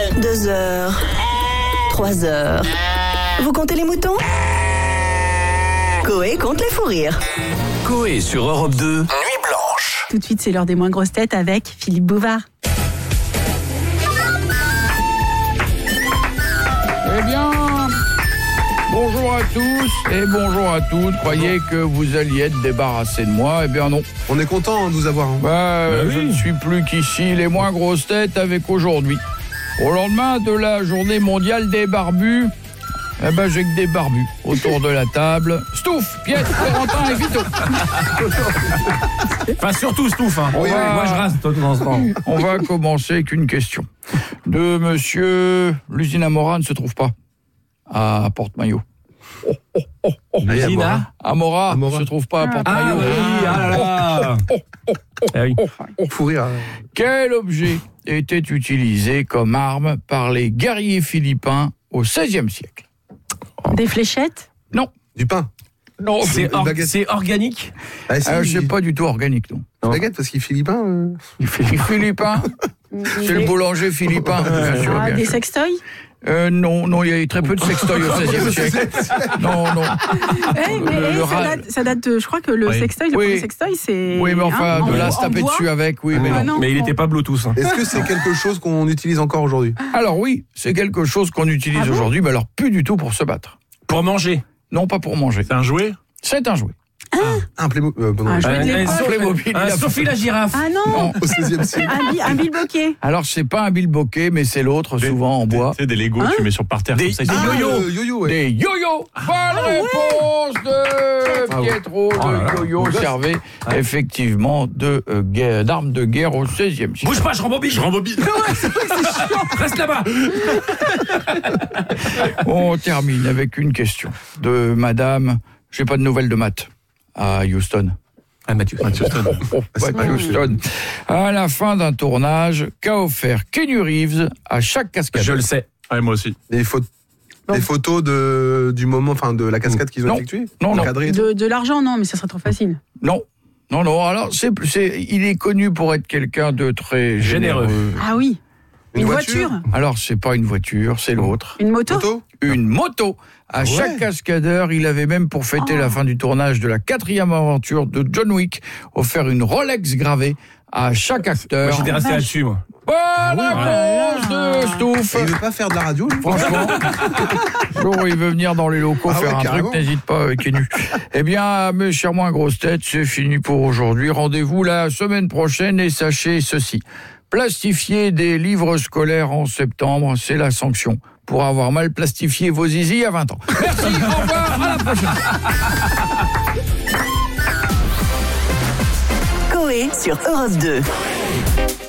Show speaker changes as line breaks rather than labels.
2 heures, 3 heures. Vous comptez les moutons ? Coé compte les fous rires.
Coé sur Europe 2, Nuit Blanche.
Tout de suite, c'est l'heure des moins grosses têtes avec Philippe Bouvard.
Eh bien, bonjour à tous et bonjour à toutes. Croyez que vous alliez être débarrassés de moi? Eh bien non.
On est content de vous avoir.
Je ne suis plus qu'ici les moins grosses têtes avec aujourd'hui. Au lendemain de la journée mondiale des barbus, j'ai que des barbus autour de la table. Stouff, Piet, Corentin et Vito.
Enfin, surtout Stouff. Hein.
Moi,
je rase de temps en temps.
On va commencer avec une question. De monsieur, l'usine Amora ne se trouve pas à Porte-Maillot.
L'usine
Amora ne se trouve pas à Porte-Maillot.
Fou rire.
Quel objet était utilisé comme arme par les guerriers philippins au XVIe siècle?
Des fléchettes?
Non.
Du pain.
Non,
C'est
baguette.
c'est organique.
c'est pas du tout organique, non.
Baguette, parce qu'il est philippin.
Les Philippins. C'est le boulanger philippin, bien sûr. Bien
Des
sûr.
sextoys?
Non, il y a eu très peu de sextoys au XVIe siècle. Non.
Ça date de, je crois que le sextoy, le premier sextoy, c'est...
Oui, mais enfin, de là, se
en
taper
bois.
dessus avec, oui, mais non.
Mais il n'était pas Bluetooth. Hein.
Est-ce que c'est quelque chose qu'on utilise encore aujourd'hui?
Alors oui, c'est quelque chose qu'on utilise aujourd'hui, mais alors plus du tout pour se battre.
Pour manger.
Non, pas pour manger.
C'est un jouet.
C'est un jouet.
Un Playmobil.
Un jouet de l'époque.
Playmobil,
Sophie la girafe.
Ah non,
Au 16e siècle.
un bilboquet.
Alors c'est pas un bilboquet, mais c'est l'autre, souvent en bois.
Tu sais, des Legos que tu mets sur par terre.
Des
comme ça,
yo-yo.
Yo-yo, ouais.
Des yo-yo. Bonne réponse de Pietro. Le yo-yo servait effectivement d'arme de guerre au XVIe siècle.
Bouge pas, je rembobine. Reste là-bas.
On termine avec une question de madame, j'ai pas de nouvelles de maths, à Houston.
Mathieu.
Houston. À la fin d'un tournage, qu'a offert Keanu Reeves à chaque cascade?
Je le sais.
Ouais, moi aussi.
Des photos du moment, enfin de la cascade qu'ils ont effectuée.
Non.
Encadrée et tout.
De l'argent, non, mais ça serait trop facile.
Non. Alors, il est connu pour être quelqu'un de très généreux.
Ah oui. Une voiture?
Alors, c'est pas une voiture, c'est l'autre.
Une moto?
Photo.
Une moto. À chaque cascadeur, il avait même, pour fêter la fin du tournage de la 4e aventure de John Wick, offert une Rolex gravée à chaque acteur.
Moi, j'étais resté là-dessus, moi.
Bonne réponse de Stouff.
Et il veut pas faire de la radio, lui.
Franchement, le jour où il veut venir dans les locaux faire un
carrément.
truc, n'hésite pas, Keanu. Eh bien, mes chers moins grosses têtes, c'est fini pour aujourd'hui. Rendez-vous la semaine prochaine et sachez ceci. Plastifier des livres scolaires en septembre, c'est la sanction pour avoir mal plastifié vos zizi à 20 ans. Merci, au revoir, à la prochaine.
Coé sur Europe 2.